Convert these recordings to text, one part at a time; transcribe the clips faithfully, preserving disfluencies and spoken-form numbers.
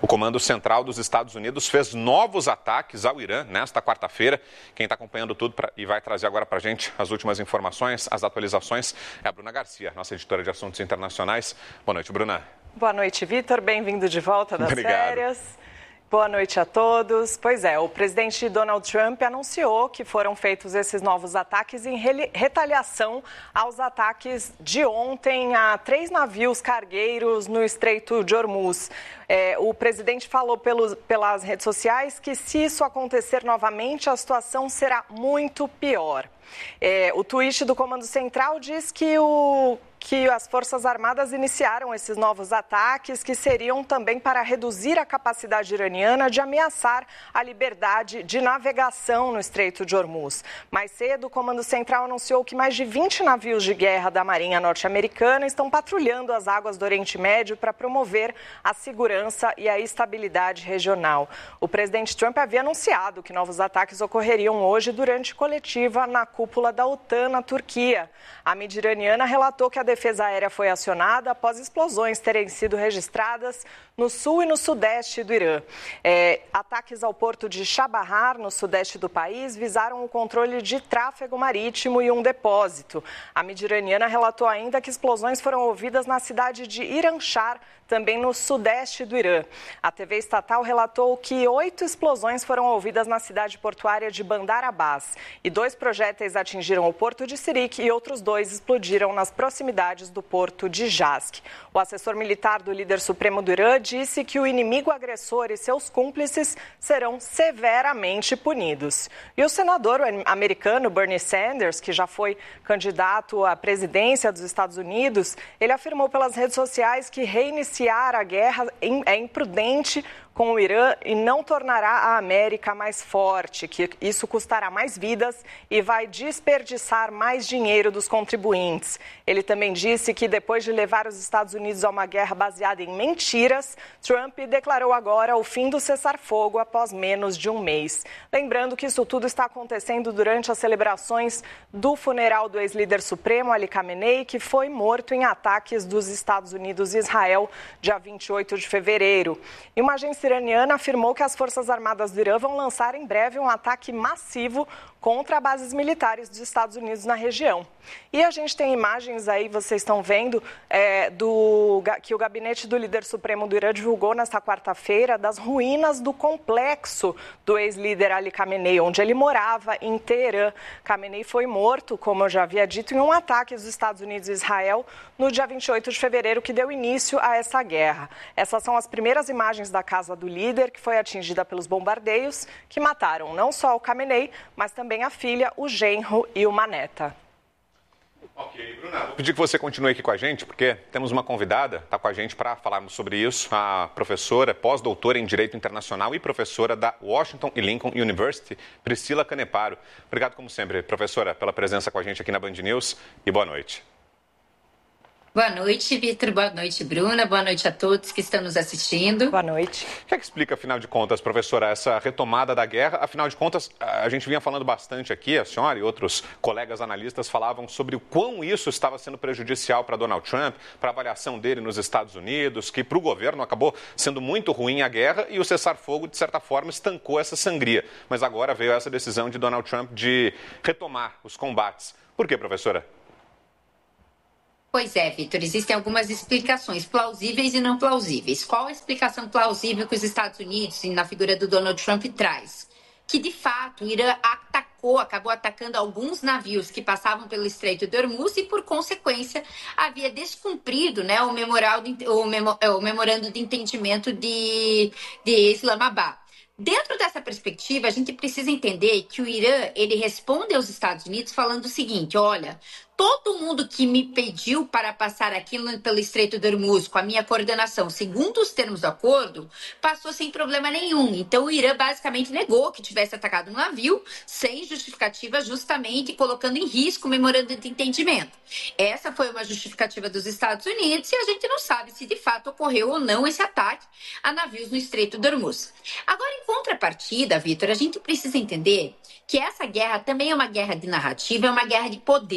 O Comando Central dos Estados Unidos fez novos ataques ao Irã nesta quarta-feira. Quem está acompanhando tudo pra, e vai trazer agora para a gente as últimas informações, as atualizações, é a Bruna Garcia, nossa editora de assuntos internacionais. Boa noite, Bruna. Boa noite, Vitor. Bem-vindo de volta das Obrigado. férias. Boa noite a todos. Pois é, o presidente Donald Trump anunciou que foram feitos esses novos ataques em retaliação aos ataques de ontem a três navios cargueiros no Estreito de Hormuz. É, o presidente falou pelos, pelas redes sociais que, se isso acontecer novamente, a situação será muito pior. É, o tweet do Comando Central diz que o... que as Forças Armadas iniciaram esses novos ataques, que seriam também para reduzir a capacidade iraniana de ameaçar a liberdade de navegação no Estreito de Hormuz. Mais cedo, o Comando Central anunciou que mais de vinte navios de guerra da Marinha norte-americana estão patrulhando as águas do Oriente Médio para promover a segurança e a estabilidade regional. O presidente Trump havia anunciado que novos ataques ocorreriam hoje durante coletiva na cúpula da OTAN na Turquia. A mídia iraniana relatou que a defesa aérea foi acionada após explosões terem sido registradas no sul e no sudeste do Irã. É, ataques ao porto de Chabahar, no sudeste do país, visaram o controle de tráfego marítimo e um depósito. A mídia iraniana relatou ainda que explosões foram ouvidas na cidade de Iranchar, também no sudeste do Irã. A T V estatal relatou que oito explosões foram ouvidas na cidade portuária de Bandar Abbas e dois projéteis atingiram o porto de Sirik e outros dois explodiram nas proximidades do porto de Jask. O assessor militar do líder supremo do Irã disse que o inimigo agressor e seus cúmplices serão severamente punidos. E o senador americano Bernie Sanders, que já foi candidato à presidência dos Estados Unidos, ele afirmou pelas redes sociais que reiniciar a guerra é imprudente com o Irã e não tornará a América mais forte, que isso custará mais vidas e vai desperdiçar mais dinheiro dos contribuintes. Ele também disse que depois de levar os Estados Unidos a uma guerra baseada em mentiras, Trump declarou agora o fim do cessar-fogo após menos de um mês. Lembrando que isso tudo está acontecendo durante as celebrações do funeral do ex-líder supremo, Ali Khamenei, que foi morto em ataques dos Estados Unidos e Israel, dia vinte e oito de fevereiro. E uma agência iraniana afirmou que as Forças Armadas do Irã vão lançar em breve um ataque massivo contra bases militares dos Estados Unidos na região. E a gente tem imagens aí, vocês estão vendo, é, do, que o gabinete do líder supremo do Irã divulgou nesta quarta-feira das ruínas do complexo do ex-líder Ali Khamenei, onde ele morava em Teherã. Khamenei foi morto, como eu já havia dito, em um ataque dos Estados Unidos e Israel no dia vinte e oito de fevereiro, que deu início a essa guerra. Essas são as primeiras imagens da casa do líder, que foi atingida pelos bombardeios, que mataram não só o Khamenei, mas também a filha, o genro e uma neta. Ok, Bruna, vou pedir que você continue aqui com a gente, porque temos uma convidada, está com a gente para falarmos sobre isso, a professora, pós-doutora em Direito Internacional e professora da Washington e Lincoln University, Priscila Caneparo. Obrigado, como sempre, professora, pela presença com a gente aqui na Band News e boa noite. Boa noite, Vitor. Boa noite, Bruna. Boa noite a todos que estão nos assistindo. Boa noite. O que é que explica, afinal de contas, professora, essa retomada da guerra? Afinal de contas, a gente vinha falando bastante aqui, a senhora e outros colegas analistas falavam sobre o quão isso estava sendo prejudicial para Donald Trump, para a avaliação dele nos Estados Unidos, que para o governo acabou sendo muito ruim a guerra e o cessar-fogo, de certa forma, estancou essa sangria. Mas agora veio essa decisão de Donald Trump de retomar os combates. Por quê, professora? Pois é, Vitor, existem algumas explicações plausíveis e não plausíveis. Qual a explicação plausível que os Estados Unidos, na figura do Donald Trump, traz? Que, de fato, o Irã atacou, acabou atacando alguns navios que passavam pelo Estreito de Hormuz e, por consequência, havia descumprido, né, o, memoral, o, memo, o memorando de entendimento de, de Islamabad. Dentro dessa perspectiva, a gente precisa entender que o Irã, ele responde aos Estados Unidos falando o seguinte: olha, todo mundo que me pediu para passar aqui pelo Estreito de Hormuz com a minha coordenação, segundo os termos do acordo, passou sem problema nenhum. Então, o Irã basicamente negou que tivesse atacado um navio sem justificativa, justamente colocando em risco o memorando de entendimento. Essa foi uma justificativa dos Estados Unidos e a gente não sabe se de fato ocorreu ou não esse ataque a navios no Estreito de Hormuz. Agora, em contrapartida, Vitor, a gente precisa entender que essa guerra também é uma guerra de narrativa, é uma guerra de poder.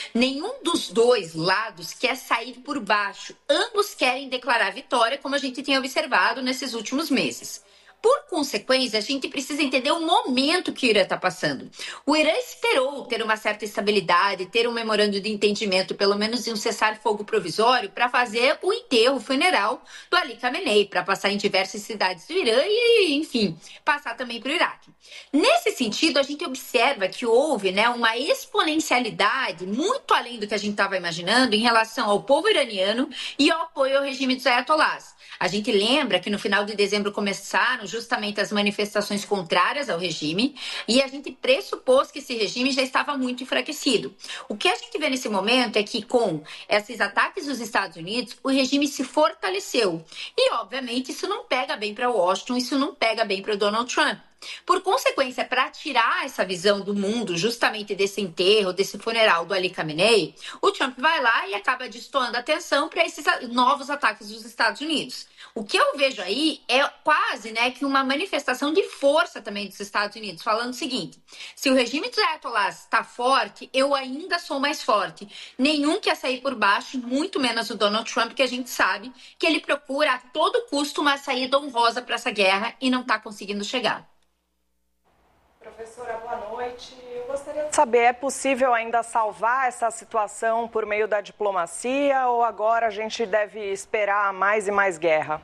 Nenhum dos dois lados quer sair por baixo. Ambos querem declarar vitória, como a gente tem observado nesses últimos meses. Por consequência, a gente precisa entender o momento que o Irã está passando. O Irã esperou ter uma certa estabilidade, ter um memorando de entendimento, pelo menos em um cessar-fogo provisório, para fazer o enterro, o funeral do Ali Khamenei, para passar em diversas cidades do Irã e, enfim, passar também para o Iraque. Nesse sentido, a gente observa que houve, né, uma exponencialidade muito além do que a gente estava imaginando em relação ao povo iraniano e ao apoio ao regime dos ayatollahs. A gente lembra que no final de dezembro começaram justamente as manifestações contrárias ao regime e a gente pressupôs que esse regime já estava muito enfraquecido. O que a gente vê nesse momento é que com esses ataques dos Estados Unidos, o regime se fortaleceu. E, obviamente, isso não pega bem para Washington, isso não pega bem para o Donald Trump. Por consequência, para tirar essa visão do mundo justamente desse enterro, desse funeral do Ali Khamenei, o Trump vai lá e acaba destoando a atenção para esses novos ataques dos Estados Unidos. O que eu vejo aí é quase, né, que uma manifestação de força também dos Estados Unidos, falando o seguinte: se o regime dos ayatollahs está forte, eu ainda sou mais forte. Nenhum quer sair por baixo, muito menos o Donald Trump, que a gente sabe que ele procura a todo custo uma saída honrosa para essa guerra e não está conseguindo chegar. Professora, boa noite. Eu gostaria de saber, é possível ainda salvar essa situação por meio da diplomacia ou agora a gente deve esperar mais e mais guerra?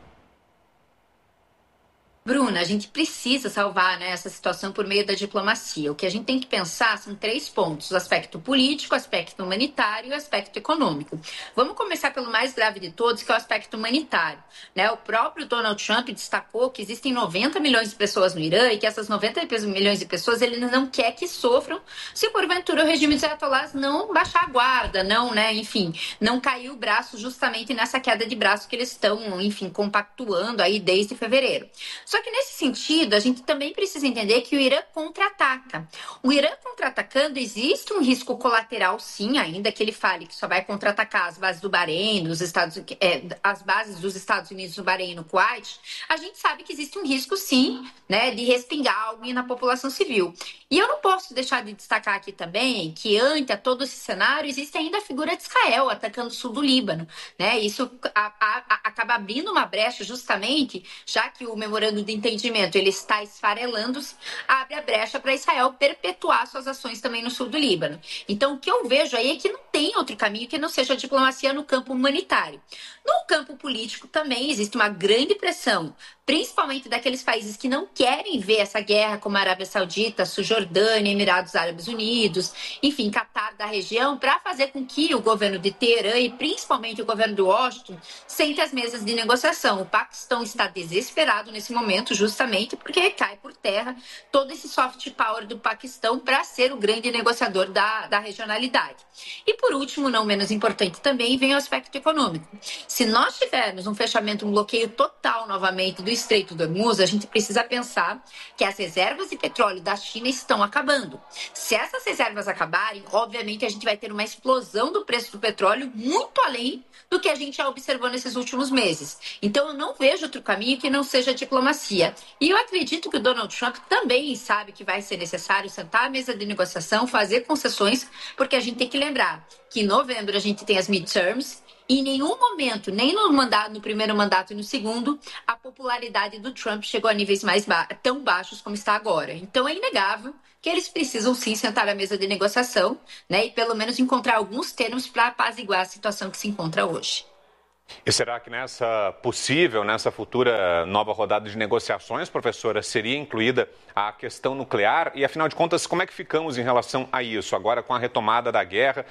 Bruna, a gente precisa salvar, né, essa situação por meio da diplomacia. O que a gente tem que pensar são três pontos: o aspecto político, o aspecto humanitário e o aspecto econômico. Vamos começar pelo mais grave de todos, que é o aspecto humanitário, né? O próprio Donald Trump destacou que existem noventa milhões de pessoas no Irã e que essas noventa milhões de pessoas ele não quer que sofram se porventura o regime dos ayatollahs não baixar a guarda, não, né, enfim, não cair o braço justamente nessa queda de braço que eles estão, enfim, compactuando aí desde fevereiro. Só que nesse sentido, a gente também precisa entender que o Irã contra-ataca. O Irã contra-atacando, existe um risco colateral, sim, ainda que ele fale que só vai contra-atacar as bases do Bahrein, dos Estados, é, as bases dos Estados Unidos no Bahrein e no Kuwait. A gente sabe que existe um risco, sim, né, de respingar algo na população civil. E eu não posso deixar de destacar aqui também que, ante a todo esse cenário, existe ainda a figura de Israel atacando o sul do Líbano, né? Isso a, a, a, acaba abrindo uma brecha justamente, já que o memorando de entendimento ele está esfarelando-se, abre a brecha para Israel perpetuar suas ações também no sul do Líbano. Então, o que eu vejo aí é que não tem outro caminho que não seja a diplomacia no campo humanitário. No campo político também existe uma grande pressão, principalmente daqueles países que não querem ver essa guerra, como a Arábia Saudita, Cisjordânia, Emirados Árabes Unidos, enfim, Catar da região, para fazer com que o governo de Teherã e principalmente o governo de Washington sente às mesas de negociação. O Paquistão está desesperado nesse momento, justamente porque cai por terra todo esse soft power do Paquistão para ser o grande negociador da, da regionalidade. E por último, não menos importante também, vem o aspecto econômico. Se nós tivermos um fechamento, um bloqueio total novamente do Estreito do Hormuz, a gente precisa pensar que as reservas de petróleo da China estão acabando. Se essas reservas acabarem, obviamente a gente vai ter uma explosão do preço do petróleo muito além do que a gente já observou nesses últimos meses. Então eu não vejo outro caminho que não seja a diplomacia. E eu acredito que o Donald Trump também sabe que vai ser necessário sentar à mesa de negociação, fazer concessões, porque a gente tem que lembrar que em novembro a gente tem as midterms. E em nenhum momento, nem no, mandato, no primeiro mandato e no segundo, a popularidade do Trump chegou a níveis mais ba- tão baixos como está agora. Então é inegável que eles precisam sim sentar à mesa de negociação, né, e pelo menos encontrar alguns termos para apaziguar a situação que se encontra hoje. E será que nessa possível, nessa futura nova rodada de negociações, professora, seria incluída a questão nuclear? E afinal de contas, como é que ficamos em relação a isso? Agora com a retomada da guerra,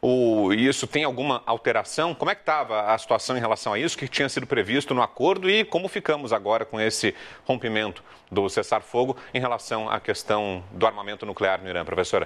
o, isso tem alguma alteração? Como é que estava a situação em relação a isso, que tinha sido previsto no acordo, e como ficamos agora com esse rompimento do cessar-fogo em relação à questão do armamento nuclear no Irã, professora?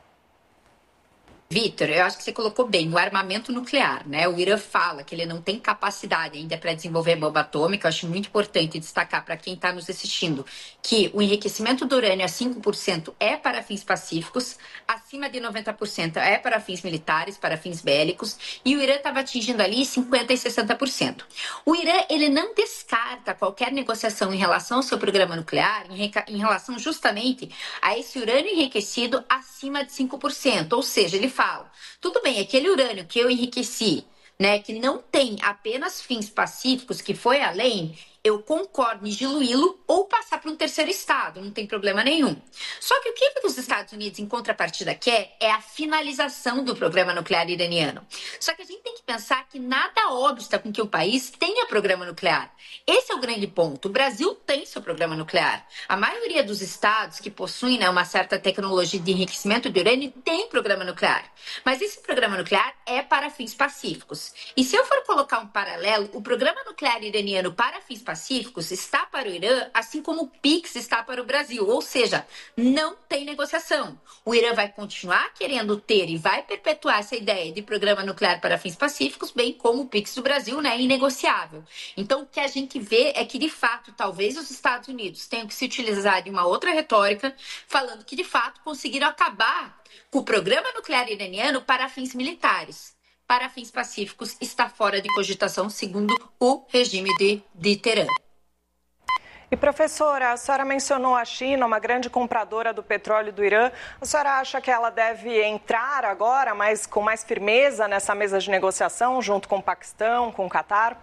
Vitor, eu acho que você colocou bem, o armamento nuclear, né? O Irã fala que ele não tem capacidade ainda para desenvolver bomba atômica. Eu acho muito importante destacar para quem está nos assistindo que o enriquecimento do urânio a cinco por cento é para fins pacíficos, acima de noventa por cento é para fins militares, para fins bélicos, e o Irã estava atingindo ali cinquenta por cento e sessenta por cento. O Irã, ele não descarta qualquer negociação em relação ao seu programa nuclear, em, em relação justamente a esse urânio enriquecido acima de cinco por cento, ou seja, ele fala, tudo bem, aquele urânio que eu enriqueci, né, que não tem apenas fins pacíficos, que foi além, eu concordo em diluí-lo ou passar para um terceiro estado, não tem problema nenhum. Só que o que os Estados Unidos, em contrapartida, quer é a finalização do programa nuclear iraniano. Só que a gente tem que pensar que nada obsta com que o país tenha programa nuclear. Esse é o grande ponto. O Brasil tem seu programa nuclear. A maioria dos estados que possuem, né, uma certa tecnologia de enriquecimento de urânio tem programa nuclear. Mas esse programa nuclear é para fins pacíficos. E se eu for colocar um paralelo, o programa nuclear iraniano para fins pacíficos pacíficos está para o Irã, assim como o PIX está para o Brasil. Ou seja, não tem negociação. O Irã vai continuar querendo ter e vai perpetuar essa ideia de programa nuclear para fins pacíficos, bem como o PIX do Brasil, né, inegociável. Então, o que a gente vê é que, de fato, talvez os Estados Unidos tenham que se utilizar de uma outra retórica, falando que, de fato, conseguiram acabar com o programa nuclear iraniano para fins militares. Para fins pacíficos, está fora de cogitação, segundo o regime de, de Teherã. E, professora, a senhora mencionou a China, uma grande compradora do petróleo do Irã. A senhora acha que ela deve entrar agora, mas com mais firmeza, nessa mesa de negociação, junto com o Paquistão, com o Catar?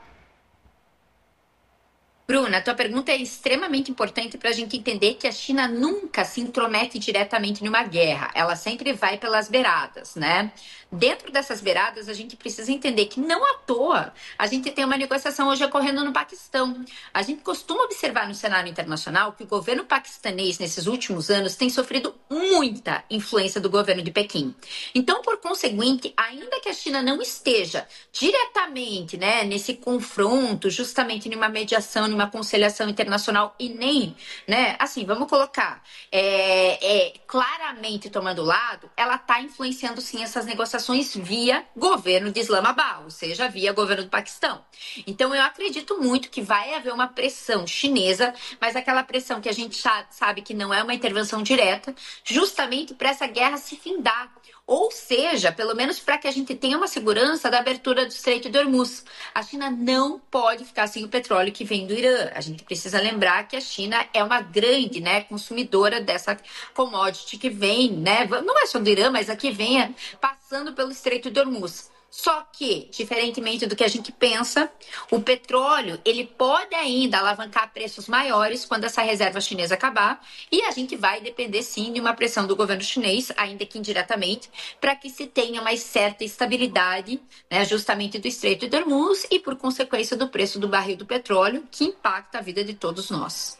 Bruna, a tua pergunta é extremamente importante para a gente entender que a China nunca se intromete diretamente numa guerra. Ela sempre vai pelas beiradas, né? Dentro dessas beiradas, a gente precisa entender que não à toa a gente tem uma negociação hoje ocorrendo no Paquistão. A gente costuma observar no cenário internacional que o governo paquistanês, nesses últimos anos, tem sofrido muita influência do governo de Pequim. Então, por conseguinte, ainda que a China não esteja diretamente, né, nesse confronto, justamente numa mediação, numa conciliação internacional e nem, né, assim, vamos colocar, é, é, claramente tomando lado, ela está influenciando sim essas negociações via governo de Islamabad, ou seja, via governo do Paquistão. Então, eu acredito muito que vai haver uma pressão chinesa, mas aquela pressão que a gente sabe que não é uma intervenção direta, justamente para essa guerra se findar. Ou seja, pelo menos para que a gente tenha uma segurança da abertura do Estreito de Hormuz. A China não pode ficar sem o petróleo que vem do Irã. A gente precisa lembrar que a China é uma grande, né, consumidora dessa commodity que vem, né, não é só do Irã, mas a que vem passando pelo Estreito de Hormuz. Só que, diferentemente do que a gente pensa, o petróleo ele pode ainda alavancar preços maiores quando essa reserva chinesa acabar e a gente vai depender sim de uma pressão do governo chinês, ainda que indiretamente, para que se tenha mais certa estabilidade, né, justamente do Estreito de Hormuz e por consequência do preço do barril do petróleo, que impacta a vida de todos nós.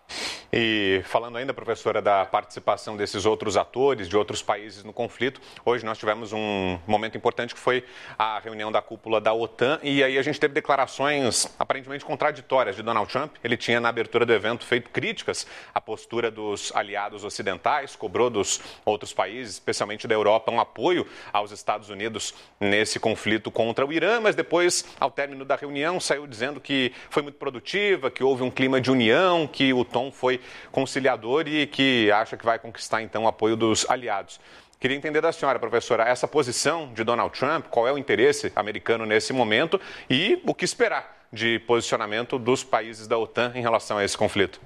E falando ainda, professora, da participação desses outros atores, de outros países no conflito, hoje nós tivemos um momento importante que foi a reunião da cúpula da OTAN e aí a gente teve declarações aparentemente contraditórias de Donald Trump. Ele tinha, na abertura do evento, feito críticas à postura dos aliados ocidentais, cobrou dos outros países, especialmente da Europa, um apoio aos Estados Unidos nesse conflito contra o Irã, mas depois, ao término da reunião, saiu dizendo que foi muito produtiva, que houve um clima de união, que o tom foi conciliador e que acha que vai conquistar, então, o apoio dos aliados. Queria entender da senhora, professora, essa posição de Donald Trump, qual é o interesse americano nesse momento e o que esperar de posicionamento dos países da OTAN em relação a esse conflito?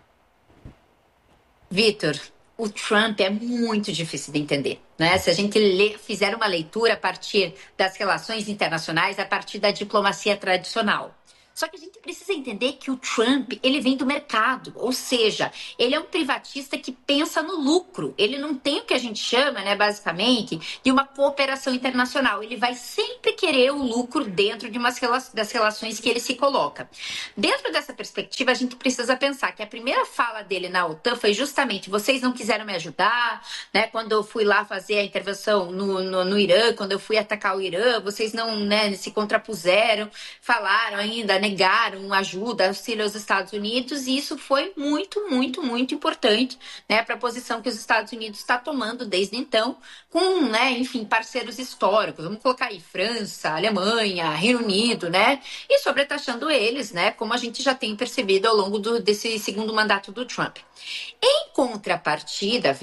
Vitor, o Trump é muito difícil de entender, né? Se a gente ler, fizer uma leitura a partir das relações internacionais, a partir da diplomacia tradicional. Só que a gente precisa entender que o Trump, ele vem do mercado, ou seja, ele é um privatista que pensa no lucro. Ele não tem o que a gente chama, né, basicamente, de uma cooperação internacional. Ele vai sempre querer o lucro dentro de umas das relações que ele se coloca. Dentro dessa perspectiva, a gente precisa pensar que a primeira fala dele na OTAN foi justamente: vocês não quiseram me ajudar, né, quando eu fui lá fazer a intervenção no, no, no Irã, quando eu fui atacar o Irã, vocês não, né, se contrapuseram, falaram ainda, negaram ajuda, auxílio aos Estados Unidos, e isso foi muito, muito, muito importante, né, para a posição que os Estados Unidos está tomando desde então, com, né, enfim, parceiros históricos, vamos colocar aí França, Alemanha, Reino Unido, né, e sobretaxando eles, né, como a gente já tem percebido ao longo do, desse segundo mandato do Trump. Em contrapartida, Vitor,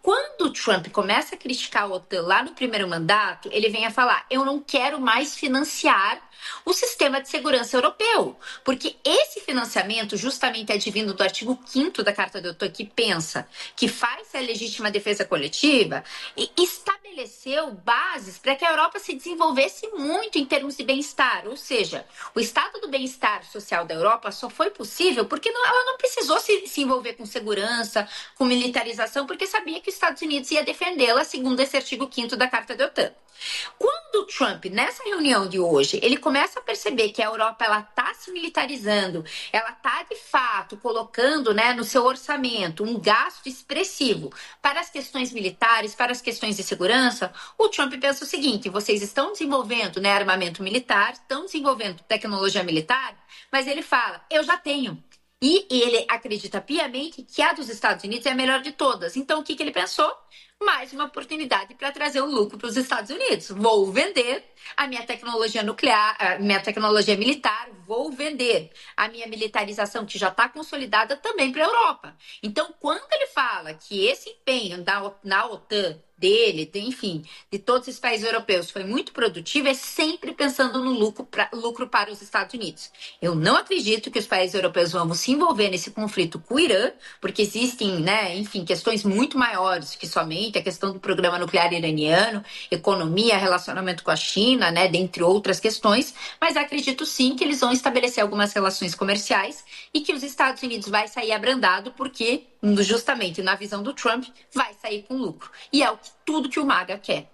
quando o Trump começa a criticar a OTAN lá no primeiro mandato, ele vem a falar, eu não quero mais financiar o sistema de segurança europeu, porque esse financiamento justamente é advindo do artigo quinto da Carta da OTAN, que pensa que faz a legítima defesa coletiva e estabeleceu bases para que a Europa se desenvolvesse muito em termos de bem-estar, ou seja, o estado do bem-estar social da Europa só foi possível porque não, ela não precisou se, se envolver com segurança, com militarização, porque sabia que os Estados Unidos ia defendê-la segundo esse artigo quinto da Carta da OTAN. Quando o Trump, nessa reunião de hoje, ele começa a perceber que a Europa ela está se militarizando, ela está, de fato, colocando, né, no seu orçamento um gasto expressivo para as questões militares, para as questões de segurança, o Trump pensa o seguinte, vocês estão desenvolvendo, né, armamento militar, estão desenvolvendo tecnologia militar, mas ele fala, eu já tenho. E ele acredita piamente que a dos Estados Unidos é a melhor de todas. Então, o que, que ele pensou? Mais uma oportunidade para trazer o lucro para os Estados Unidos. Vou vender a minha tecnologia nuclear, a minha tecnologia militar, vou vender a minha militarização, que já está consolidada, também para a Europa. Então, quando ele fala que esse empenho da, na OTAN, dele, de, enfim, de todos os países europeus foi muito produtivo, é sempre pensando no lucro, pra, lucro para os Estados Unidos. Eu não acredito que os países europeus vão se envolver nesse conflito com o Irã, porque existem, né, enfim, questões muito maiores que somente a questão do programa nuclear iraniano, economia, relacionamento com a China, né, dentre outras questões, mas acredito sim que eles vão estabelecer algumas relações comerciais e que os Estados Unidos vai sair abrandado porque, justamente na visão do Trump, vai sair com lucro. E é o que tudo que o MAGA quer.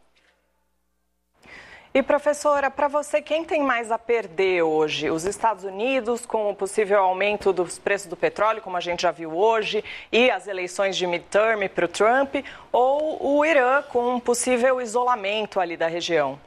E, professora, para você, quem tem mais a perder hoje? Os Estados Unidos, com o possível aumento dos preços do petróleo, como a gente já viu hoje, e as eleições de midterm para o Trump, ou o Irã, com um possível isolamento ali da região?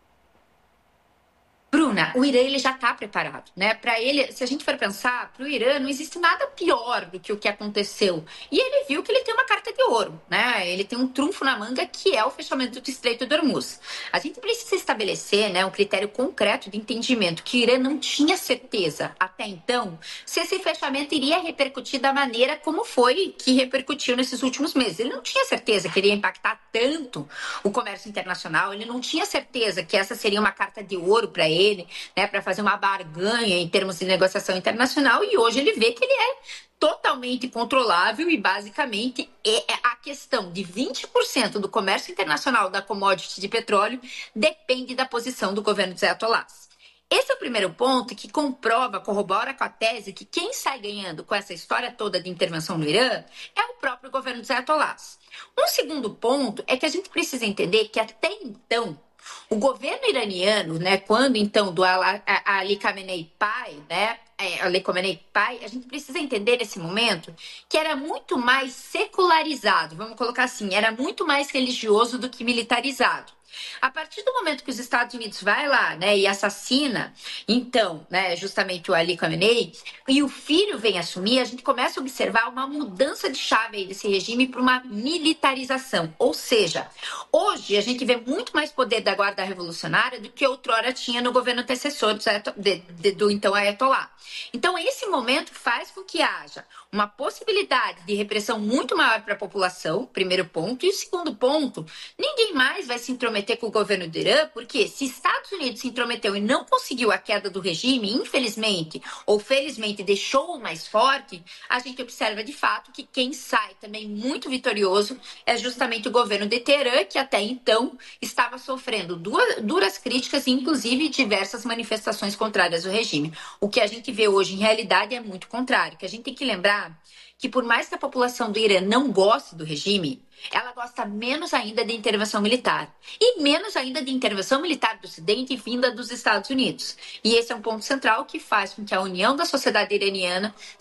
Bruna, o Irã ele já está preparado, né? Para ele, se a gente for pensar, para o Irã não existe nada pior do que o que aconteceu. E ele viu que ele tem uma carta de ouro, né? Ele tem um trunfo na manga que é o fechamento do Estreito de Hormuz. A gente precisa estabelecer, né, um critério concreto de entendimento que o Irã não tinha certeza até então se esse fechamento iria repercutir da maneira como foi que repercutiu nesses últimos meses. Ele não tinha certeza que iria impactar tanto o comércio internacional. Ele não tinha certeza que essa seria uma carta de ouro para ele. ele, né, para fazer uma barganha em termos de negociação internacional, e hoje ele vê que ele é totalmente controlável e basicamente é a questão de vinte por cento do comércio internacional da commodity de petróleo depende da posição do governo dos ayatollahs. Esse é o primeiro ponto que comprova, corrobora com a tese que quem sai ganhando com essa história toda de intervenção no Irã é o próprio governo dos ayatollahs. Um segundo ponto é que a gente precisa entender que até então o governo iraniano, né, quando então do Ali Khamenei pai, né, Ali Khamenei pai, a gente precisa entender nesse momento que era muito mais secularizado, vamos colocar assim, era muito mais religioso do que militarizado. A partir do momento que os Estados Unidos vai lá, né, e assassina, então, né, justamente o Ali Khamenei, e o filho vem assumir, a gente começa a observar uma mudança de chave aí desse regime para uma militarização. Ou seja, hoje a gente vê muito mais poder da Guarda Revolucionária do que outrora tinha no governo antecessor do, de, de, do então Ayatollah. Então, esse momento faz com que haja uma possibilidade de repressão muito maior para a população, primeiro ponto. E o segundo ponto, ninguém mais vai se intrometer com o governo do Irã, porque se Estados Unidos se intrometeu e não conseguiu a queda do regime, infelizmente, ou felizmente deixou-o mais forte, a gente observa de fato que quem sai também muito vitorioso é justamente o governo de Teherã, que até então estava sofrendo duras, duras críticas e inclusive diversas manifestações contrárias ao regime. O que a gente vê hoje em realidade é muito contrário, que a gente tem que lembrar que por mais que a população do Irã não goste do regime, ela gosta menos ainda de intervenção militar. E menos ainda de intervenção militar do Ocidente vinda dos Estados Unidos. E esse é um ponto central que faz com que a união da sociedade iraniana